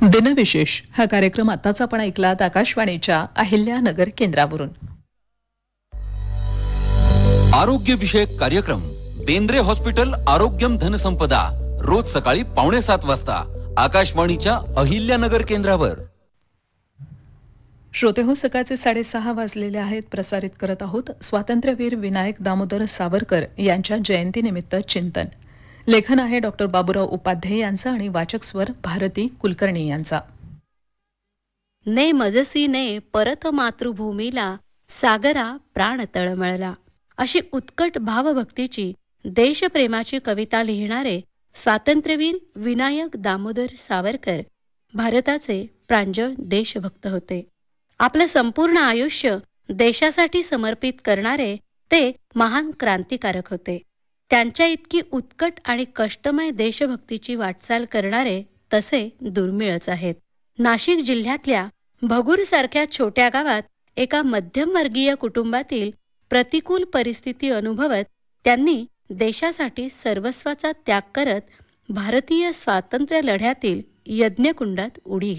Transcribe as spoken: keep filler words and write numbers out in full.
दिनविशेष हा कार्यक्रम आताच आपण ऐकलात आकाशवाणीच्या अहिल्यानगर केंद्रावरून. आरोग्य विषयक कार्यक्रम बेंद्रे हॉस्पिटल आरोग्यम धनसंपदा रोज सकाळी पावणे सात वाजता आकाशवाणीच्या अहिल्यानगर केंद्रावर. श्रोते हो, सकाळचे साडेसहा वाजलेले आहेत. प्रसारित करत आहोत स्वातंत्र्यवीर विनायक दामोदर सावरकर यांच्या जयंतीनिमित्त चिंतन. लेखन आहे डॉक्टर बाबूराव उपाध्ये यांचं आणि वाचक स्वर भारती कुलकर्णी यांचा. ने मजसी ने परत मातृभूमीला सागरा प्राण तळमळला, अशी उत्कट भावभक्तीची देशप्रेमाची कविता लिहिणारे स्वातंत्र्यवीर विनायक दामोदर सावरकर भारताचे प्रांजळ देशभक्त होते. आपलं संपूर्ण आयुष्य देशासाठी समर्पित करणारे ते महान क्रांतिकारक होते. त्यांच्या इतकी उत्कट आणि कष्टमय देशभक्तीची वाटचाल करणारे तसे दुर्मिळच आहेत. नाशिक जिल्ह्यातल्या भगूरसारख्या छोट्या गावात एका मध्यमवर्गीय कुटुंबातील प्रतिकूल परिस्थिती अनुभवत त्यांनी देशासाठी सर्वस्वाचा त्याग करत भारतीय स्वातंत्र्य लढ्यातील यज्ञकुंडात उडी